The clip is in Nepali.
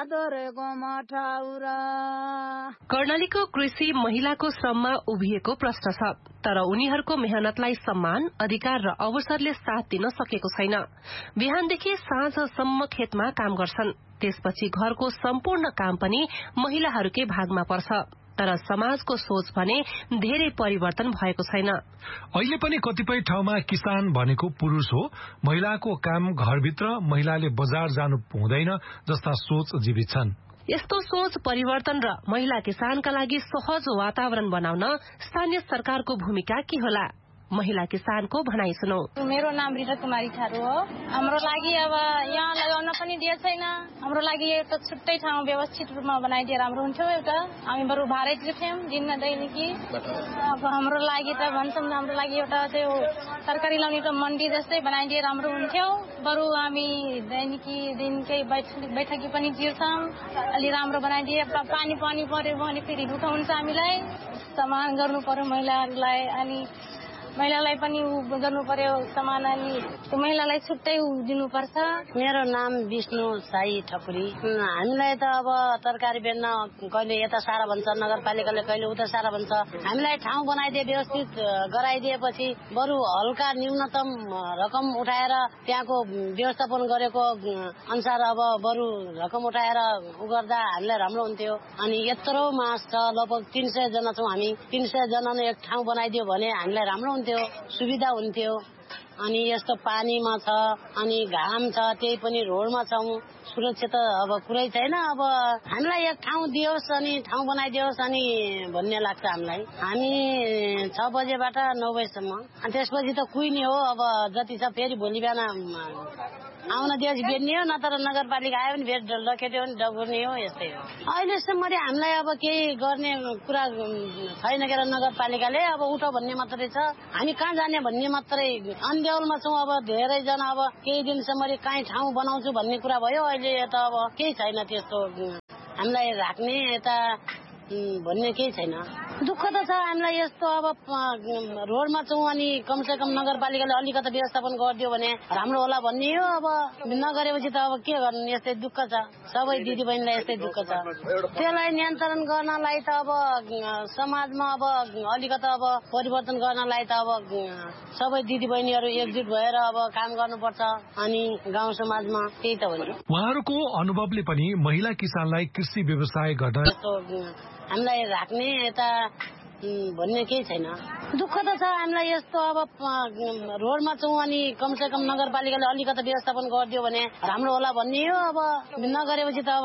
कर्णालीको कृषि महिलाको श्रममा उभिएको प्रश्न छ, तर उनीहरूको मेहनतलाई सम्मान, अधिकार र अवसरले साथ दिन सकेको छैन। बिहानदेखि साँझसम्म खेतमा काम गर्छन्, त्यसपछि घरको सम्पूर्ण काम पनि महिलाहरूकै भागमा पर्छ। तर समाजको सोच भने धेरै परिवर्तन भएको छैन। अहिले पनि कतिपय ठाउँमा किसान भनेको पुरुष हो, महिलाको काम घरभित्र, महिलाले बजार जानु हुँदैन जस्ता सोच जीवित छन्। यस्तो सोच परिवर्तन र महिला किसानका लागि सहज वातावरण बनाउन स्थानीय सरकारको भूमिका के होला? महिला किसानको भनाइ सुनौ। मेरो नाम रिता कुमारी थारू हो। हाम्रो लागि अब यहाँ लगाउन पनि दिए छैन। हाम्रो लागि एउटा छुट्टै ठाउँ व्यवस्थित रूपमा बनाइदिए राम्रो हुन्थ्यो। एउटा हामी बरु भाडै तिर्थ्यौँ दिन दैनिकी। अब हाम्रो लागि त भन्छौँ, हाम्रो लागि एउटा त्यो तरकारी लाउने एउटा मन्डी जस्तै बनाइदिए राम्रो हुन्थ्यो। बरु हामी दैनिकी दिनकै बैठकी पनि तिर्छौँ, अलि राम्रो बनाइदिए। पानी पर्यो भने फेरि दुःख हुन्छ हामीलाई। सम्मान गर्नु पर्यो महिलाहरूलाई, अनि महिलालाई पनि गर्नु पर्यो समान, अनि महिलालाई छुट्टै दिनुपर्छ। मेरो नाम विष्णु साई ठकुरी। हामीलाई त अब तरकारी बेच्न कहिले यता सारा भन्छ नगरपालिकाले, कहिले उता सारा भन्छ। हामीलाई ठाउँ बनाइदिए, व्यवस्थित गराइदिएपछि बरु हल्का न्यूनतम रकम उठाएर त्यहाँको व्यवस्थापन गरेको अनुसार अब बरु रकम उठाएर उ गर्दा हामीलाई राम्रो हुन्थ्यो। अनि यत्रो मास छ, लगभग 300 जना छौँ हामी। 300 जना एक ठाउँ बनाइदियो भने हामीलाई राम्रो सुविधा हुन्थ्यो। अनि यस्तो पानीमा छ, अनि घाम छ, त्यही पनि रोडमा छौँ, सुरक्षा त अब कुरै छैन। अब हामीलाई एक ठाउँ दियोस्, अनि ठाउँ बनाइदियोस् अनि भन्ने लाग्छ हामीलाई। हामी 6 बजेबाट 9 बजेसम्म, अनि त्यसपछि त कुहिने हो। अब जति छ फेरि भोलि बिहान आउन दियोस् बेच्ने हो, नत्र नगरपालिका आयो भने भेट लखेट्यो भने डगुर्ने हो। यस्तै हो। अहिलेसम्म हामीलाई अब केही गर्ने कुरा छैन के नगरपालिकाले। अब उठ भन्ने मात्रै छ, हामी कहाँ जाने भन्ने मात्रै अन्देउलमा छौँ। अब धेरैजना अब केही दिनसम्म कहीँ ठाउँ बनाउँछु भन्ने कुरा भयो। अहिले त अब केही छैन त्यस्तो हामीलाई राख्ने यता भन्ने केही छैन। दुःख त छ हामीलाई यस्तो। अब रोडमा छौँ, अनि कमसे कम नगरपालिकाले अलिकति व्यवस्थापन गरिदियो भने राम्रो होला भन्ने हो। अब नगरेपछि त अब के गर्नु, यस्तै दुःख छ। सबै दिदीबहिनीलाई यस्तै दुःख छ। त्यसलाई नियन्त्रण गर्नलाई त अब समाजमा अब अलिकति अब परिवर्तन गर्नलाई त अब सबै दिदीबहिनीहरू एकजुट भएर अब काम गर्नुपर्छ। अनि गाउँ समाजमा त्यही त हो नि। उहाँहरूको अनुभवले पनि महिला किसानलाई कृषि व्यवसाय गर्न हामीलाई राख्ने यता भन्ने केही छैन। दुःख त छ हामीलाई यस्तो। अब रोडमा छौँ, अनि कमसे कम नगरपालिकाले अलिकति व्यवस्थापन गरिदियो भने राम्रो होला भन्ने हो। अब नगरेपछि त